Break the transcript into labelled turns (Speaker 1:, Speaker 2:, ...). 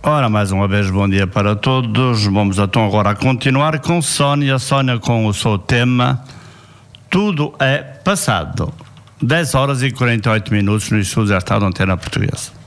Speaker 1: Ora, mais uma vez, bom dia para todos. Vamos então agora continuar com Sónia com o seu tema Tudo é Passado. 10 horas e 48 minutos no estúdio da Antena Portuguesa.